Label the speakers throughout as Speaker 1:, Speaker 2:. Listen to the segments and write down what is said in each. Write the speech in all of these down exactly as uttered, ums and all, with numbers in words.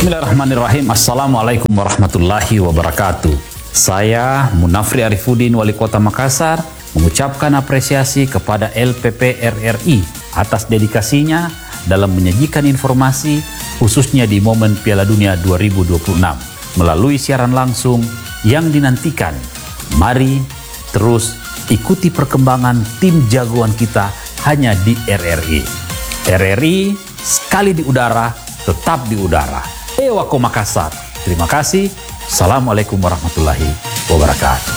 Speaker 1: Bismillahirrahmanirrahim. Assalamualaikum warahmatullahi wabarakatuh. Saya Munafri Arifuddin, Wali Kota Makassar, mengucapkan apresiasi kepada L P P R R I atas dedikasinya dalam menyajikan informasi khususnya di momen Piala Dunia dua ribu dua puluh enam melalui siaran langsung yang dinantikan. Mari terus ikuti perkembangan tim jagoan kita hanya di R R I. R R I sekali di udara, tetap di udara. Ewako Makassar. Terima kasih. Assalamualaikum warahmatullahi wabarakatuh.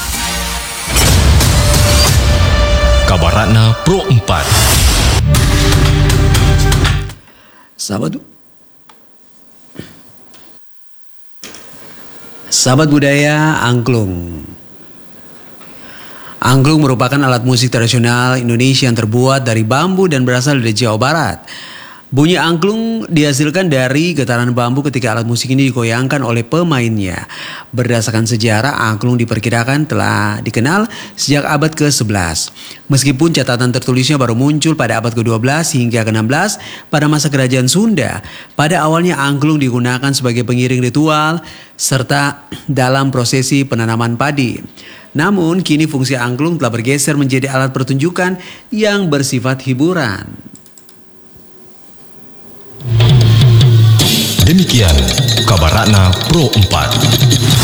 Speaker 2: Kabaratna Pro empat.
Speaker 3: Sahabat Sahabat budaya angklung. Angklung merupakan alat musik tradisional Indonesia yang terbuat dari bambu dan berasal dari Jawa Barat. Bunyi angklung dihasilkan dari getaran bambu ketika alat musik ini digoyangkan oleh pemainnya. Berdasarkan sejarah, angklung diperkirakan telah dikenal sejak abad ke sebelas. Meskipun catatan tertulisnya baru muncul pada abad ke dua belas hingga ke enam belas pada masa kerajaan Sunda. Pada awalnya angklung digunakan sebagai pengiring ritual serta dalam prosesi penanaman padi. Namun kini fungsi angklung telah bergeser menjadi alat pertunjukan yang bersifat hiburan.
Speaker 2: Demikian Kabaratna Pro empat.